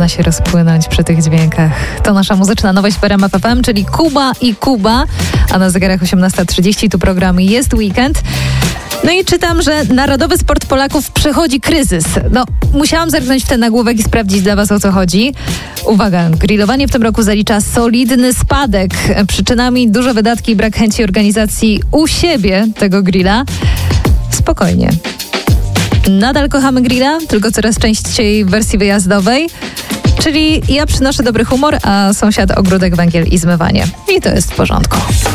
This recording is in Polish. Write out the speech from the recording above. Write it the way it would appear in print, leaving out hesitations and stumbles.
można się rozpłynąć przy tych dźwiękach. To nasza muzyczna nowość w RMF FM, czyli Kuba i Kuba, a na zegarach 18:30 tu program Jest Weekend. No i czytam, że narodowy sport Polaków przechodzi kryzys. No, musiałam zerknąć w ten nagłówek i sprawdzić dla was, o co chodzi. Uwaga, grillowanie w tym roku zalicza solidny spadek. Przyczynami duże wydatki i brak chęci organizacji u siebie tego grilla. Spokojnie. Nadal kochamy grilla, tylko coraz częściej w wersji wyjazdowej. Czyli ja przynoszę dobry humor, a sąsiad ogródek, węgiel i zmywanie. I to jest w porządku.